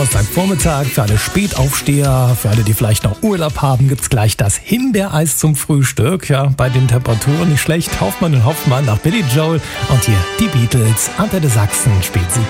Vormittag, für alle Spätaufsteher, für alle, die vielleicht noch Urlaub haben, gibt's gleich das Himbeereis zum Frühstück. Ja, bei den Temperaturen nicht schlecht. Hoffmann und Hoffmann nach Billy Joel und hier die Beatles. Antenne Sachsen spielt sie